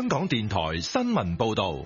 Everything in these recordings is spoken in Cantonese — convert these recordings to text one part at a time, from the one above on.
香港電台新聞報道。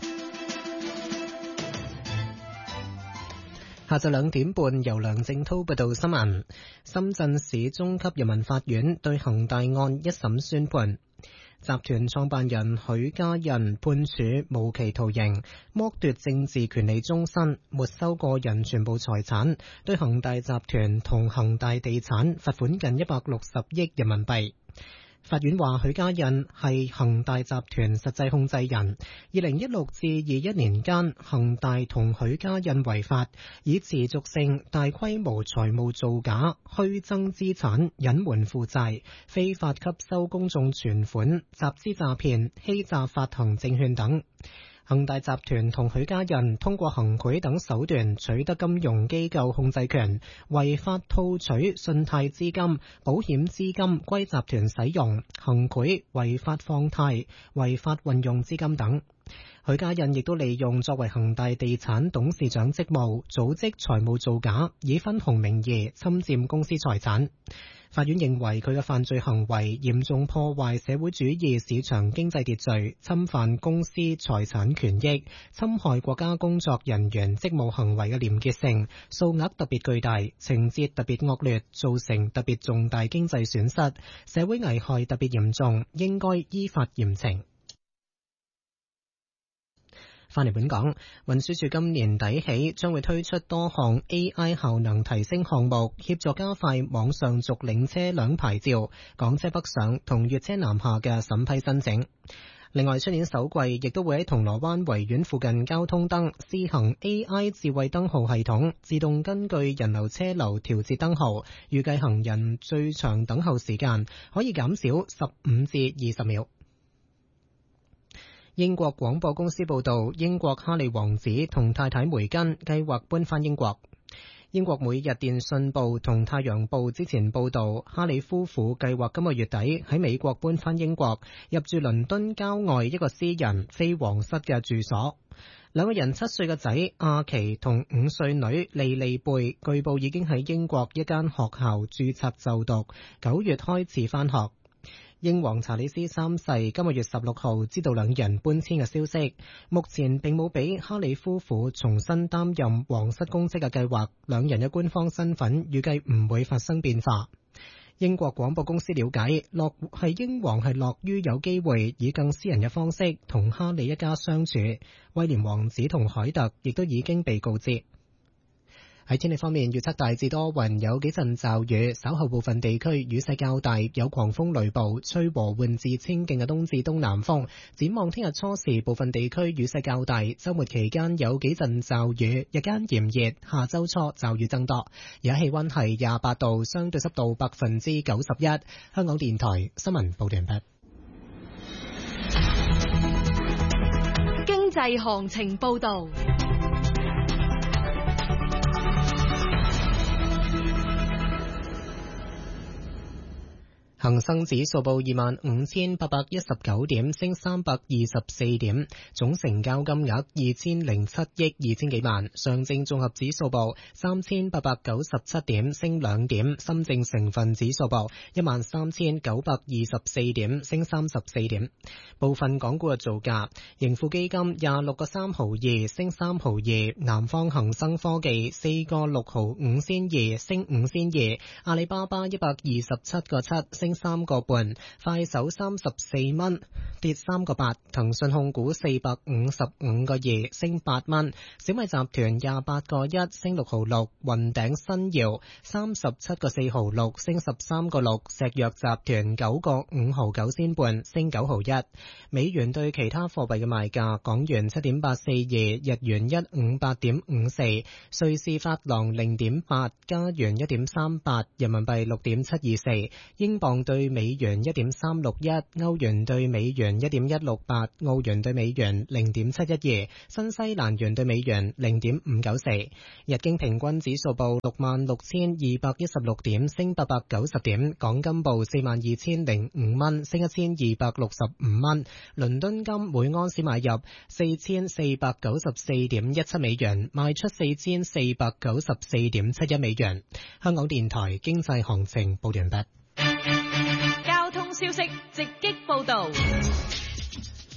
下晝2點半，由梁正滔報道新聞。深圳市中級人民法院對恒大案一審宣判，集團創辦人許家印判處無期徒刑，剝奪政治權利終身，沒收個人全部財產，對恒大集團同恒大地產罰款近160億人民幣。法院話許家印係恒大集團實際控制人。2016至21年間，恒大同許家印違法，以持續性大規模財務造假、虛增資產、隱瞞負債、非法吸收公眾存款、集資詐騙、欺詐發行證券等。恒大集團同許家印通過行賄等手段取得金融機構控制權，違法套取信貸資金、保險資金歸集團使用，行賄、違法放貸、違法運用資金等。許家印亦都利用作為恒大地產董事長職務，組織財務造假，以分紅名義侵佔公司財產。法院認為佢嘅犯罪行為嚴重破壞社會主義市場經濟秩序，侵犯公司財產權益，侵害國家工作人員職務行為嘅廉潔性，數額特別巨大，情節特別惡劣，造成特別重大經濟損失，社會危害特別嚴重，應該依法嚴懲。返嚟本港，運輸署今年底起將會推出多項 AI 效能提升項目，協助加快網上續領車輛牌照、港車北上同粵車南下嘅審批申請。另外，出年首季亦都會喺銅鑼灣維園附近交通燈試行 AI 智慧燈號系統，自動根據人流車流調節燈號，預計行人最長等候時間可以減少15至20秒。英國廣播公司報道，英國哈利王子同太太梅根計劃搬返英國。英國每日電訊報同太陽報之前報道，哈利夫婦計劃今個月底喺美國搬返英國，入住倫敦郊外一個私人非皇室嘅住所。兩個人7歲嘅仔阿奇同5歲女莉莉貝據報已經喺英國一間學校註冊就讀，9月開始返學。英皇查理斯3世今個月16號知道兩人搬遷嘅消息，目前並冇俾哈利夫婦重新擔任皇室公職嘅計劃，兩人嘅官方身份預計唔會發生變化。英國廣播公司了解，英皇係樂於有機會以更私人嘅方式同哈利一家相處，威廉王子同凱特亦都已經被告知。喺天氣方面，預測大致多雲，有幾陣驟雨，稍後部分地區雨勢較大，有狂風雷暴，吹和緩至清勁嘅東至東南風。展望聽日初時，部分地區雨勢較大，週末期間有幾陣驟雨，日間炎熱，下週初驟雨增多。而家氣溫係28度，相對濕度91%。香港電台新聞報道完畢。 經濟行情報道。 恒生指數報25,819點，升324點，總成交金額2007億2000幾萬。上證綜合指數報3897點，升2點。深證成分指數報13,924點，升34點。部分港股嘅造價：盈富基金26個3毫2，升3毫2；南方恒生科技4個6毫5仙2，升5仙2；阿里巴巴127個7，升3個半，快手34蚊，跌3個8，騰訊控股455個2，升8蚊，小米集團28個1，升6毫6，雲頂新耀37個4毫6，升13個6，石藥集團9個5毫9仙半，升9毫1。美元對其他貨幣嘅賣價：港元7.842，日元158.54，瑞士法郎0.8，加元1.38，人民幣6.724，英鎊對美元1.361，歐元對美元1.168，澳元對美元0.712，新西蘭元對美元0.594。日經平均指數報66,216點，升890點。港金報42,005蚊，升1265蚊。倫敦金每盎司買入4494.17美元，賣出4494.71美元。香港電台經濟行情報完畢。 交通消息直擊報道。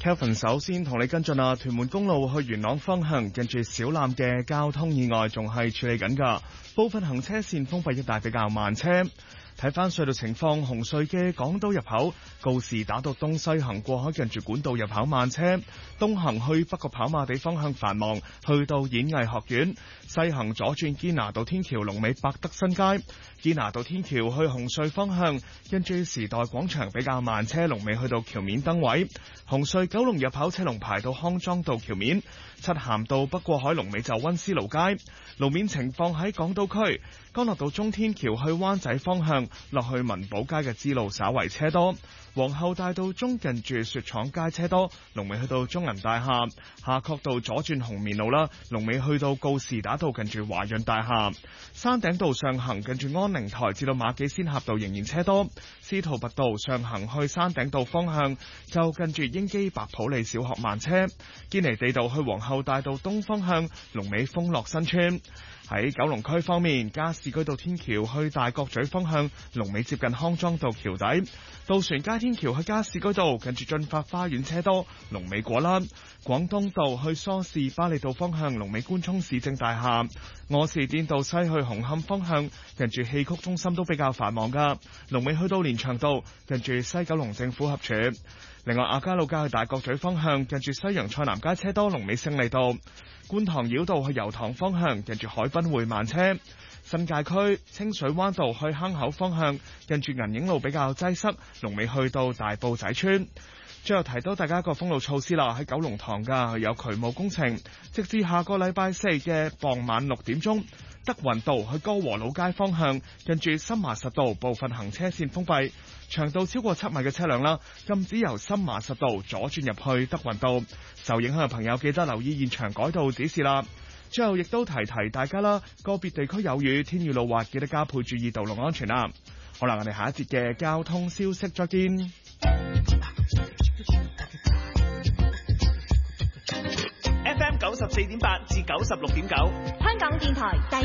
Kelvin 首先同你跟進啊，屯門公路去元朗方向，近住小欖嘅交通意外仲係處理緊㗎，部分行車線封閉一帶比較慢車。睇翻隧道情況，紅隧嘅港島入口告士打道東西行過海近住管道入口慢車，東行去北角跑馬地方向繁忙，去到演藝學院；西行左轉堅拿道天橋龍尾百德新街，堅拿道天橋去紅隧方向近住時代廣場比較慢車，龍尾去到橋面燈位。紅隧九龍入口車龍排到康莊道橋面，漆咸道北過海龍尾就溫思勞街。路面情況喺港島區，干諾道中天橋去灣仔方向落去文寶街嘅支路稍為車多，皇后大道中近住雪廠街車多，龍尾去到中銀大廈。夏慤道左轉紅棉路啦，龍尾去到告士打道近住華潤大廈。山頂道上行近住安寧台至到馬己仙峽道仍然車多，司徒拔道上行去山頂道方向就近住英基白普利小學慢車。堅尼地道去皇后大道東方向龍尾豐樂新村。喺九龍區方面，加士居道天橋去大角咀方向龍尾接近康莊道橋底，渡船街天橋去加士居道近住駿發花園車多，龍尾果欄。廣東道去梳士巴利道方向龍尾官涌市政大廈，柯士甸道西去紅磡方向近住戲曲中心都比較繁忙噶，龍尾去到連翔道近住西九龍政府合署。另外，亞皆老街去大角咀方向近住西洋菜南街車多，龍尾勝利道。觀塘繞道去油塘方向近住海濱會慢車。新界區清水灣道去坑口方向近住銀影路比較擠塞，龍尾去到大埔仔村。最後提到大家一個封路措施啦，喺九龍塘噶有渠務工程，直至下個禮拜四嘅傍晚6點鐘，德雲道去歌和老街方向近住新麻實道部分行車線封閉，長度超過7米嘅車輛啦，禁止由新麻實道左轉入去德雲道。受影響嘅朋友記得留意現場改道指示啦。最後亦都提大家啦，個別地區有雨，天雨路滑，記得加倍注意道路安全啦。好啦，我哋下一節嘅交通消息再見。 FM 94.8至96.9， 香港電台第